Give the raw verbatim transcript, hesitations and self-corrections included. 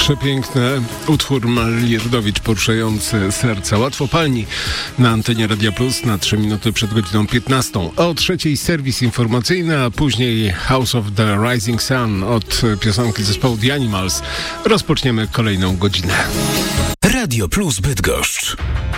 Przepiękny utwór Marii Rudowicz, poruszający serca. Łatwopalni na antenie Radia Plus na trzy minuty przed godziną piętnastą. O trzeciej serwis informacyjny, a później House of the Rising Sun od piosenki zespołu The Animals. Rozpoczniemy kolejną godzinę. Radio Plus Bydgoszcz.